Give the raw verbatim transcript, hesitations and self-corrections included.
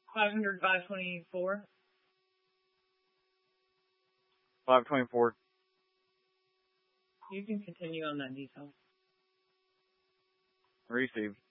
five hundred, five twenty-four. five twenty-four. You can continue on that detail. Received.